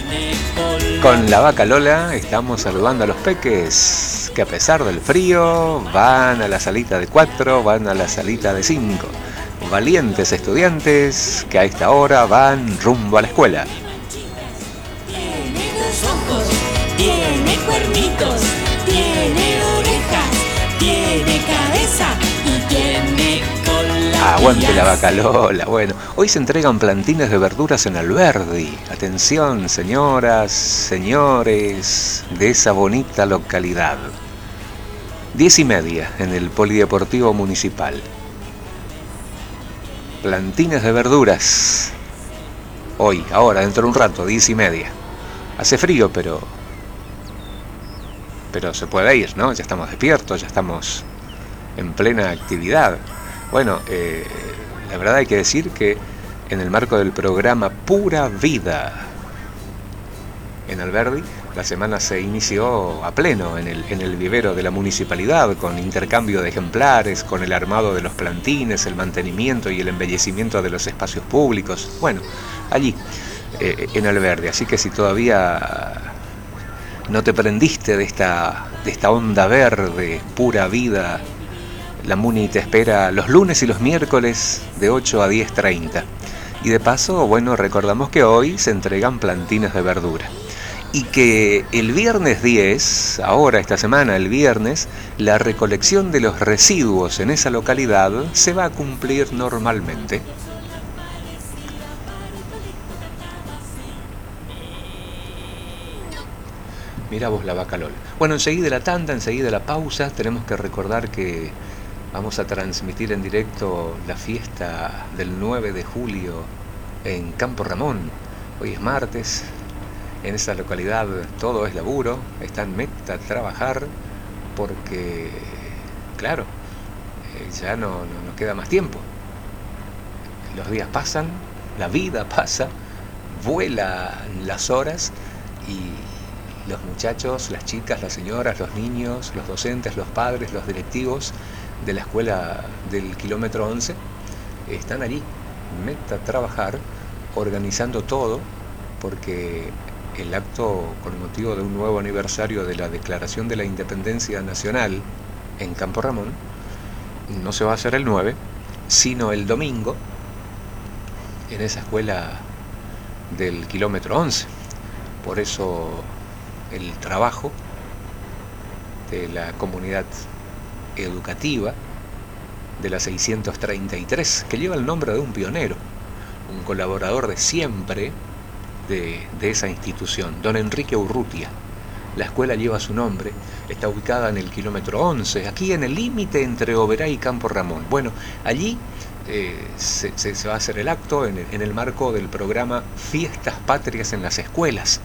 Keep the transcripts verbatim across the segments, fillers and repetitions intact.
Con la vaca Lola estamos saludando a los peques que a pesar del frío van a la salita de cuatro, van a la salita de cinco. Valientes estudiantes que a esta hora van rumbo a la escuela. Tiene dos ojos, tiene cuernitos, tiene orejas, tiene cabeza y tiene cola. Aguante la vaca Lola. Bueno, hoy se entregan plantines de verduras en Alberdi. Atención, señoras, señores de esa bonita localidad. Diez y media en el Polideportivo Municipal. Plantines de verduras. Hoy, ahora, dentro de un rato, diez y media. Hace frío, pero... Pero se puede ir, ¿no? Ya estamos despiertos, ya estamos en plena actividad. Bueno, eh, la verdad hay que decir que en el marco del programa Pura Vida en Alberdi, la semana se inició a pleno en el, en el vivero de la municipalidad, con intercambio de ejemplares, con el armado de los plantines, el mantenimiento y el embellecimiento de los espacios públicos. Bueno, allí, eh, en Alberdi. Así que si todavía no te prendiste de esta, de esta onda verde, pura vida, la Muni te espera los lunes y los miércoles de ocho a diez treinta. Y de paso, bueno, recordamos que hoy se entregan plantines de verdura. Y que el viernes diez, ahora esta semana, el viernes, la recolección de los residuos en esa localidad se va a cumplir normalmente. Mirá vos la vaca Lola. Bueno, enseguida la tanda, enseguida la pausa. Tenemos que recordar que vamos a transmitir en directo la fiesta del nueve de julio en Campo Ramón. Hoy es martes. En esa localidad todo es laburo, están meta a trabajar porque, claro, eh, ya no, no, no queda más tiempo. Los días pasan, la vida pasa, vuelan las horas y los muchachos, las chicas, las señoras, los niños, los docentes, los padres, los directivos de la escuela del kilómetro once están allí, meta a trabajar, organizando todo porque el acto con motivo de un nuevo aniversario de la Declaración de la Independencia Nacional en Campo Ramón no se va a hacer el nueve, sino el domingo en esa escuela del kilómetro once. Por eso el trabajo de la comunidad educativa de la seiscientos treinta y tres, que lleva el nombre de un pionero, un colaborador de siempre De, de esa institución, don Enrique Urrutia. La escuela lleva su nombre, está ubicada en el kilómetro once, aquí en el límite entre Oberá y Campo Ramón. Bueno, allí eh, se, se, se va a hacer el acto en el, en el marco del programa Fiestas Patrias en las Escuelas.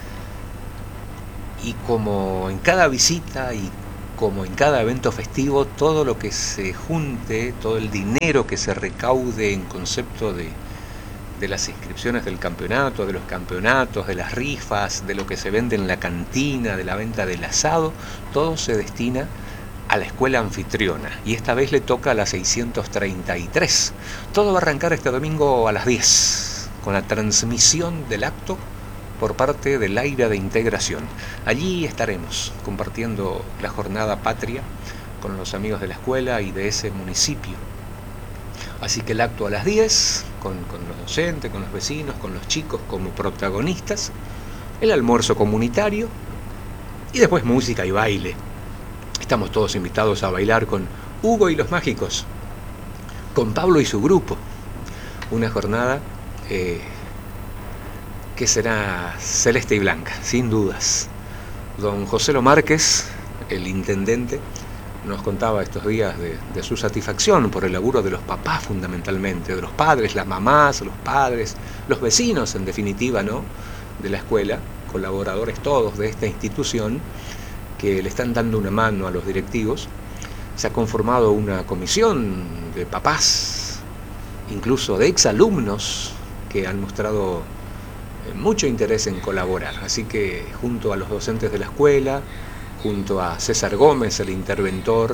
Y como en cada visita y como en cada evento festivo, todo lo que se junte, todo el dinero que se recaude en concepto de de las inscripciones del campeonato, de los campeonatos, de las rifas, de lo que se vende en la cantina, de la venta del asado, todo se destina a la escuela anfitriona. Y esta vez le toca a la seiscientos treinta y tres. Todo va a arrancar este domingo a las diez, con la transmisión del acto por parte del Aire de Integración. Allí estaremos compartiendo la jornada patria con los amigos de la escuela y de ese municipio. Así que el acto a las diez, con, con los docentes, con los vecinos, con los chicos como protagonistas, el almuerzo comunitario y después música y baile. Estamos todos invitados a bailar con Hugo y los Mágicos, con Pablo y su grupo. Una jornada eh, que será celeste y blanca, sin dudas. Don José Lo Márquez, el intendente, nos contaba estos días de, de su satisfacción por el laburo de los papás fundamentalmente, de los padres, las mamás, los padres, los vecinos en definitiva, ¿no?, de la escuela, colaboradores todos de esta institución que le están dando una mano a los directivos. Se ha conformado una comisión de papás, incluso de exalumnos que han mostrado mucho interés en colaborar. Así que junto a los docentes de la escuela, junto a César Gómez, el interventor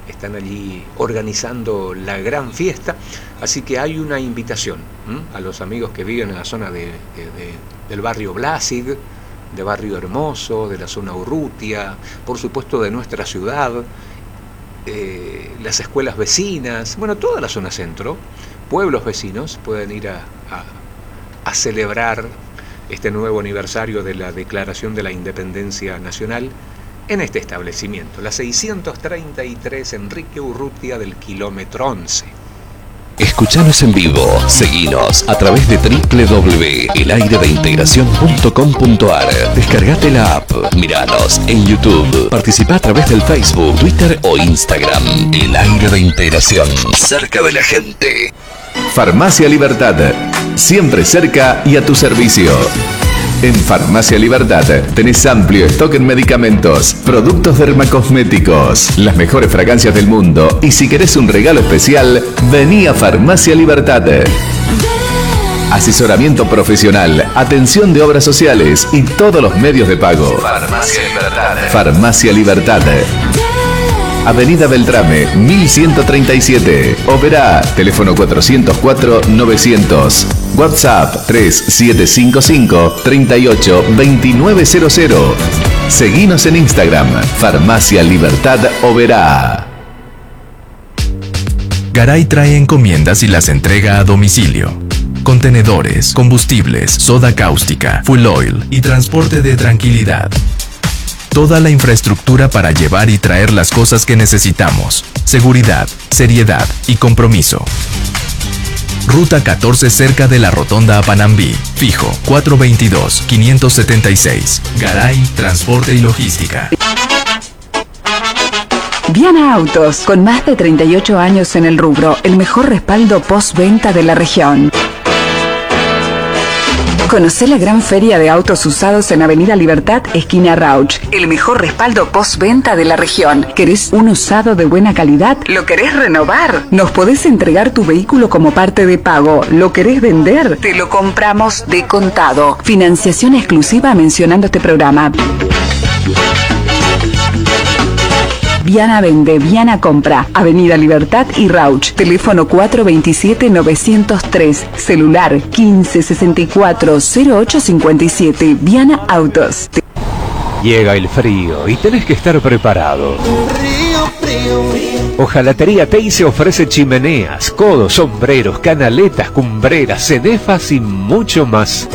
están allí organizando la gran fiesta, así que hay una invitación ¿m? a los amigos que viven en la zona de, de, de, del barrio Blasig, de Barrio Hermoso, de la zona Urrutia, por supuesto de nuestra ciudad, eh, las escuelas vecinas, bueno, toda la zona centro, pueblos vecinos pueden ir a, a, a celebrar este nuevo aniversario de la Declaración de la Independencia Nacional en este establecimiento, la seiscientos treinta y tres Enrique Urrutia del kilómetro once. Escuchanos en vivo, seguinos a través de doble u doble u doble u punto el aire de integración punto com punto a r. Descargate la app, miranos en YouTube, participa a través del Facebook, Twitter o Instagram. El Aire de Integración, cerca de la gente. Farmacia Libertad, siempre cerca y a tu servicio. En Farmacia Libertad tenés amplio stock en medicamentos, productos dermacosméticos, las mejores fragancias del mundo y si querés un regalo especial, vení a Farmacia Libertad. Asesoramiento profesional, atención de obras sociales y todos los medios de pago. Farmacia Libertad. Farmacia Libertad. Avenida Beltrame, mil ciento treinta y siete. Oberá, teléfono cuatrocientos cuatro novecientos. WhatsApp tres siete cinco cinco, treinta y ocho, veintinueve cero cero. Seguinos en Instagram, Farmacia Libertad Oberá. Garay trae encomiendas y las entrega a domicilio. Contenedores, combustibles, soda cáustica, full oil y transporte de tranquilidad. Toda la infraestructura para llevar y traer las cosas que necesitamos. Seguridad, seriedad y compromiso. Ruta catorce cerca de la Rotonda a Panambí. Fijo, cuatrocientos veintidós, quinientos setenta y seis. Garay, Transporte y Logística. Viana Autos, con más de treinta y ocho años en el rubro, el mejor respaldo postventa de la región. Conocé la gran feria de autos usados en Avenida Libertad, esquina Rauch. El mejor respaldo postventa de la región. ¿Querés un usado de buena calidad? ¿Lo querés renovar? Nos podés entregar tu vehículo como parte de pago. ¿Lo querés vender? Te lo compramos de contado. Financiación exclusiva mencionando este programa. Viana vende, Viana compra. Avenida Libertad y Rauch. Teléfono cuatro veintisiete novecientos tres. Celular quince sesenta y cuatro cero ocho cincuenta y siete. Viana Autos. Llega el frío y tenés que estar preparado. Hojalatería Teise ofrece chimeneas, codos, sombreros, canaletas, cumbreras, cenefas y mucho más.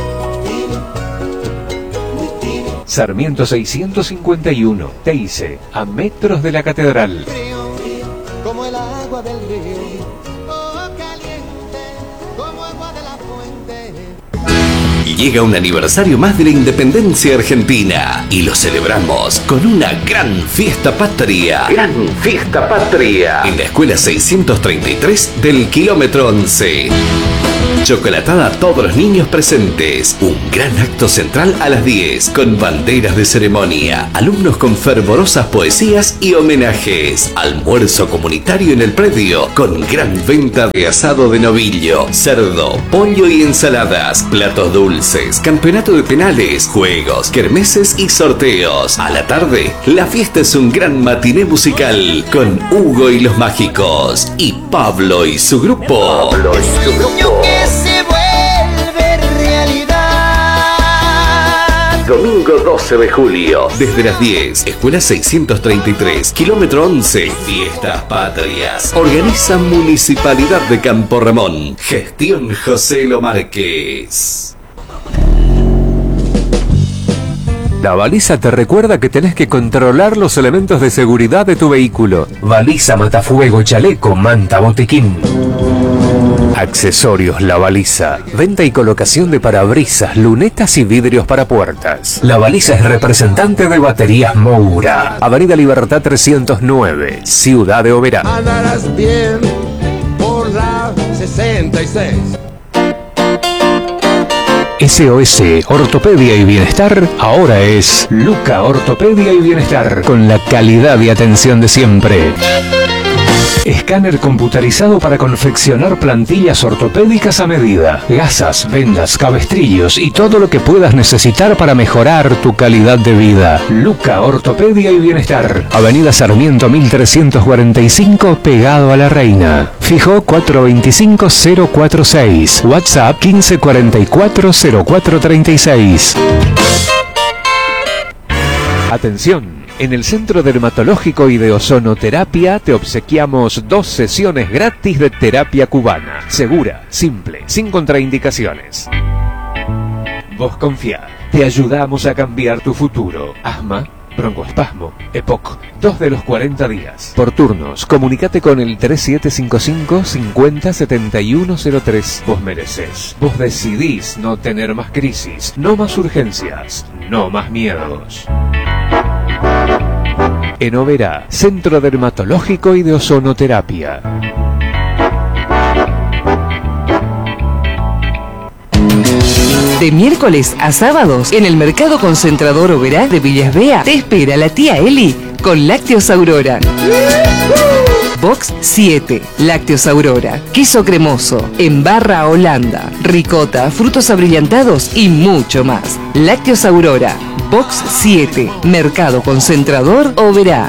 Sarmiento seiscientos cincuenta y uno, Teise, a metros de la catedral. Como el agua del río, oh, caliente, como agua de la fuente. Llega un aniversario más de la independencia argentina y lo celebramos con una gran fiesta patria. Gran fiesta patria. En la escuela seiscientos treinta y tres del kilómetro once. Chocolatada a todos los niños presentes. Un gran acto central a las diez con banderas de ceremonia, alumnos con fervorosas poesías y homenajes. Almuerzo comunitario en el predio con gran venta de asado de novillo, cerdo, pollo y ensaladas, platos dulces, campeonato de penales, juegos, kermeses y sorteos. A la tarde, la fiesta es un gran matiné musical con Hugo y los Mágicos y Pablo y su grupo. Pablo y su grupo. Se vuelve realidad. Domingo doce de julio, desde las diez, Escuela seiscientos treinta y tres, kilómetro once, Fiestas Patrias. Organiza Municipalidad de Campo Ramón. Gestión José Lo Márquez. La baliza te recuerda que tenés que controlar los elementos de seguridad de tu vehículo. Baliza, matafuego, chaleco, manta, botiquín. Accesorios La Baliza. Venta y colocación de parabrisas, lunetas y vidrios para puertas. La Baliza es representante de Baterías Moura. Avenida Libertad trescientos nueve, Ciudad de Oberá. Andarás bien por la sesenta y seis. S O S Ortopedia y Bienestar ahora es Luca Ortopedia y Bienestar, con la calidad y atención de siempre. Escáner computarizado para confeccionar plantillas ortopédicas a medida, gasas, vendas, cabestrillos y todo lo que puedas necesitar para mejorar tu calidad de vida. Luca Ortopedia y Bienestar. Avenida Sarmiento mil trescientos cuarenta y cinco, pegado a La Reina. Fijo cuatro dos cinco cero cuatro seis. WhatsApp quince cuarenta y cuatro cero cuatro treinta y seis. Atención. En el Centro Dermatológico y de Ozonoterapia te obsequiamos dos sesiones gratis de terapia cubana. Segura, simple, sin contraindicaciones. Vos confía, te ayudamos a cambiar tu futuro. Asma, broncoespasmo, E P O C, dos de los cuarenta días. Por turnos, comunicate con el tres siete cinco cinco cincuenta setenta y uno cero tres. Vos mereces, vos decidís no tener más crisis, no más urgencias, no más miedos. En Oberá, Centro Dermatológico y de Ozonoterapia. De miércoles a sábados, en el Mercado Concentrador Oberá de Villas Bea, te espera la tía Eli con Lácteos Aurora. Box siete, Lácteos Aurora, queso cremoso, en barra Holanda, ricota, frutos abrillantados y mucho más. Lácteos Aurora, Box siete, Mercado Concentrador Oberá.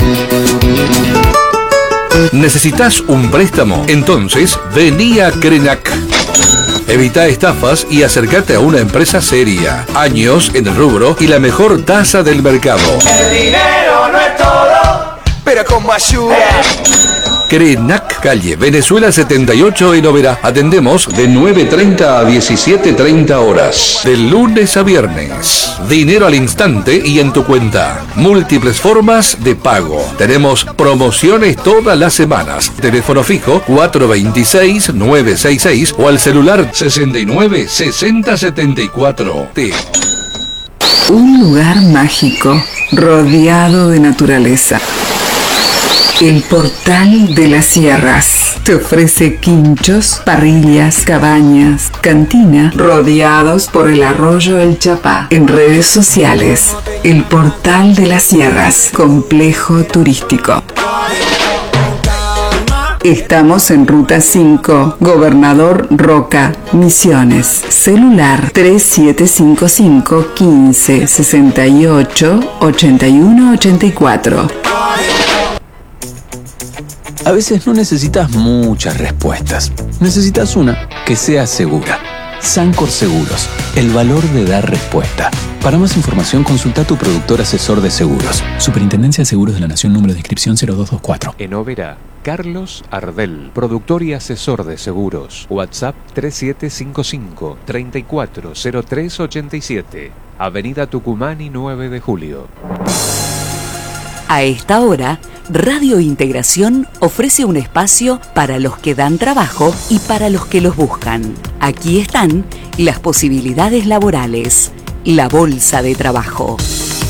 ¿Necesitas un préstamo? Entonces, vení a Crenac. Evita estafas y acércate a una empresa seria. Años en el rubro y la mejor tasa del mercado. El dinero no es todo, pero como ayuda. Crenac, calle Venezuela setenta y ocho en Oberá. Atendemos de nueve treinta a diecisiete treinta horas. De lunes a viernes. Dinero al instante y en tu cuenta. Múltiples formas de pago. Tenemos promociones todas las semanas. Teléfono fijo cuatro dos seis nueve seis seis o al celular sesenta y nueve sesenta setenta y cuatro. T. Un lugar mágico, rodeado de naturaleza. El Portal de las Sierras te ofrece quinchos, parrillas, cabañas, cantina, rodeados por el arroyo El Chapá. En redes sociales, El Portal de las Sierras, complejo turístico. Estamos en Ruta cinco, Gobernador Roca, Misiones. Celular tres siete cinco cinco quince sesenta y ocho ochenta y uno ochenta y cuatro. A veces no necesitas muchas respuestas. Necesitas una que sea segura. Sancor Seguros, el valor de dar respuesta. Para más información, consulta a tu productor asesor de seguros. Superintendencia de Seguros de la Nación, número de inscripción cero dos dos cuatro. En Oberá, Carlos Ardel, productor y asesor de seguros. WhatsApp tres siete cinco cinco treinta y cuatro cero tres ochenta y siete. Avenida Tucumán y nueve de julio. A esta hora, Radio Integración ofrece un espacio para los que dan trabajo y para los que los buscan. Aquí están las posibilidades laborales, la bolsa de trabajo.